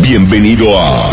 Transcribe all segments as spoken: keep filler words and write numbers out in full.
Bienvenido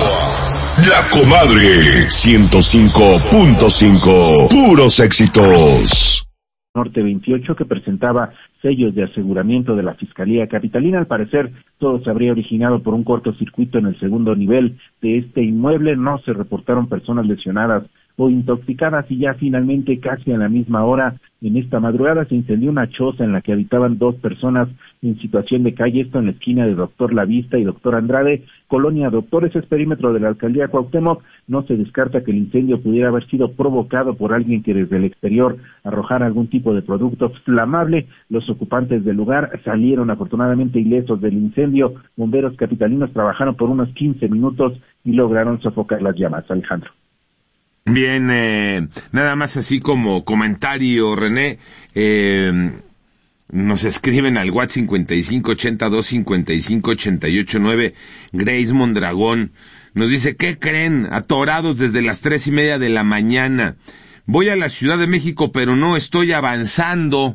a La Comadre ciento cinco punto cinco. Puros éxitos. Norte veintiocho, que presentaba sellos de aseguramiento de la Fiscalía Capitalina. Al parecer, todo se habría originado por un cortocircuito en el segundo nivel de este inmueble. No se reportaron personas lesionadas o intoxicadas, y ya finalmente, casi a la misma hora, en esta madrugada, se incendió una choza en la que habitaban dos personas en situación de calle, esto en la esquina de Doctor Lavista y Doctor Andrade, Colonia Doctores, es perímetro de la Alcaldía Cuauhtémoc. No se descarta que el incendio pudiera haber sido provocado por alguien que desde el exterior arrojara algún tipo de producto flamable. Los ocupantes del lugar salieron afortunadamente ilesos del incendio. Bomberos capitalinos trabajaron por unos quince minutos y lograron sofocar las llamas. Alejandro. Bien, eh, nada más así como comentario, René, eh, nos escriben al WhatsApp cincuenta y cinco ochenta y dos cincuenta y cinco ochenta y ocho nueve, Grace Mondragón, nos dice, ¿qué creen? Atorados desde las tres y media de la mañana. Voy a la Ciudad de México, pero no estoy avanzando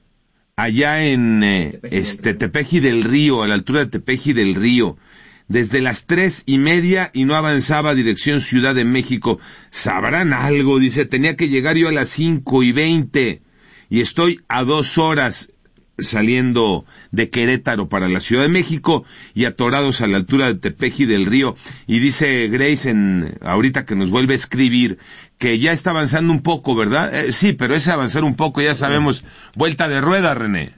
allá en eh, este Tepeji del Río, a la altura de Tepeji del Río. Desde las tres y media y no avanzaba dirección Ciudad de México. ¿Sabrán algo? Dice, tenía que llegar yo a las cinco y veinte y estoy a dos horas saliendo de Querétaro para la Ciudad de México y atorados a la altura de Tepeji del Río. Y dice Grace, en ahorita que nos vuelve a escribir, que ya está avanzando un poco, ¿verdad? Eh, sí, pero ese avanzar un poco, ya sabemos, vuelta de rueda, René.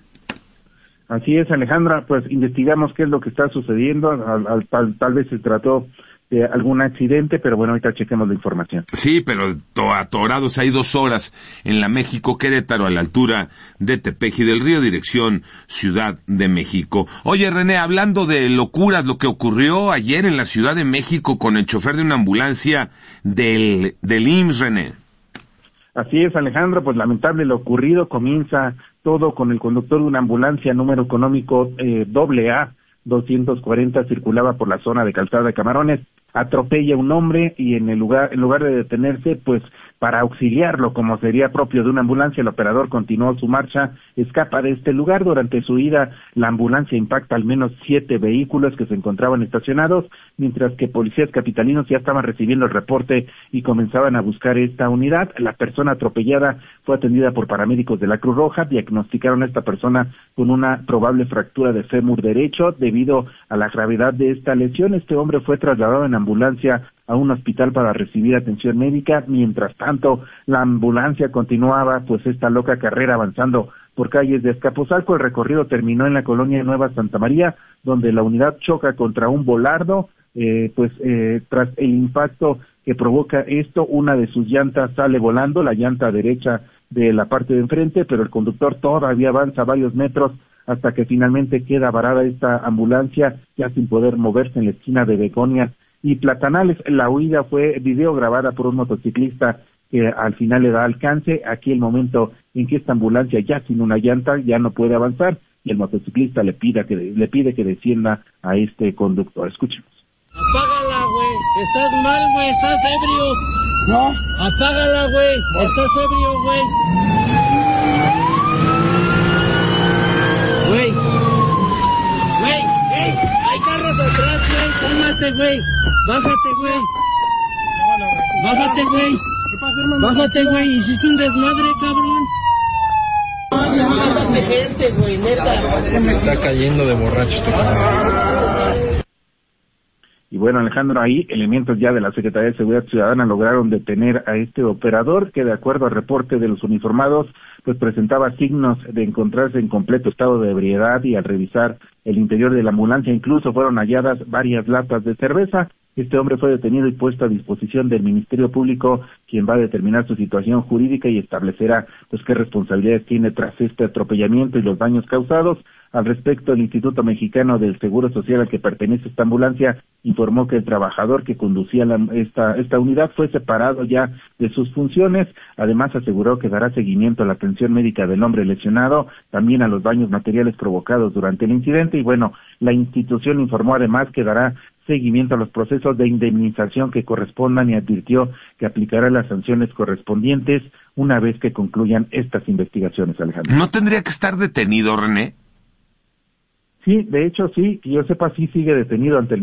Así es, Alejandra, pues investigamos qué es lo que está sucediendo, al, al, tal, tal vez se trató de algún accidente, pero bueno, ahorita chequemos la información. Sí, pero to, atorados hay dos horas en la México Querétaro, a la altura de Tepeji del Río, dirección Ciudad de México. Oye, René, hablando de locuras, lo que ocurrió ayer en la Ciudad de México con el chofer de una ambulancia del, del I M S S, René. Así es, Alejandro, pues lamentable lo ocurrido. Comienza todo con el conductor de una ambulancia número económico eh, doble A doscientos cuarenta, circulaba por la zona de Calzada de Camarones, atropella a un hombre y en el lugar, en lugar de detenerse, pues para auxiliarlo, como sería propio de una ambulancia, el operador continuó su marcha, escapa de este lugar. Durante su ida, la ambulancia impacta al menos siete vehículos que se encontraban estacionados, mientras que policías capitalinos ya estaban recibiendo el reporte y comenzaban a buscar esta unidad. La persona atropellada fue atendida por paramédicos de la Cruz Roja, diagnosticaron a esta persona con una probable fractura de fémur derecho. Debido a la gravedad de esta lesión, este hombre fue trasladado en ambulancia a un hospital para recibir atención médica. Mientras tanto, la ambulancia continuaba pues esta loca carrera avanzando por calles de Azcapotzalco. El recorrido terminó en la colonia Nueva Santa María, donde la unidad choca contra un volardo. Eh, pues eh, tras el impacto que provoca esto, una de sus llantas sale volando, la llanta derecha de la parte de enfrente, pero el conductor todavía avanza varios metros hasta que finalmente queda varada esta ambulancia, ya sin poder moverse, en la esquina de Begonia y Platanales. La huida fue video grabada por un motociclista que al final le da alcance. Aquí el momento en que esta ambulancia, ya sin una llanta, ya no puede avanzar, y el motociclista le pide que, le pide que descienda a este conductor. Escuchemos. Apágala, güey. Estás mal, güey. Estás ebrio. No. Apágala, güey. Estás ebrio, güey. Güey. Güey. Ey. Hay carros atrás, güey. Cálmate, güey. Bájate, güey. Bájate, güey. ¿Qué pasa, hermano? Bájate, güey. Hiciste un desmadre, cabrón. Ya mataste gente, güey, neta. Me está cayendo de borracho este cabrón. Y bueno, Alejandro, ahí elementos ya de la Secretaría de Seguridad Ciudadana lograron detener a este operador, que de acuerdo al reporte de los uniformados, pues presentaba signos de encontrarse en completo estado de ebriedad, y al revisar el interior de la ambulancia incluso fueron halladas varias latas de cerveza. Este hombre fue detenido y puesto a disposición del Ministerio Público, quien va a determinar su situación jurídica y establecerá pues qué responsabilidades tiene tras este atropellamiento y los daños causados. Al respecto, el Instituto Mexicano del Seguro Social, al que pertenece esta ambulancia, informó que el trabajador que conducía la, esta, esta unidad fue separado ya de sus funciones. Además, aseguró que dará seguimiento a la atención médica del hombre lesionado, también a los daños materiales provocados durante el incidente. Y bueno, la institución informó además que dará seguimiento a los procesos de indemnización que correspondan, y advirtió que aplicará las sanciones correspondientes una vez que concluyan estas investigaciones, Alejandro. ¿No tendría que estar detenido, René? Sí, de hecho sí, que yo sepa sí sigue detenido ante el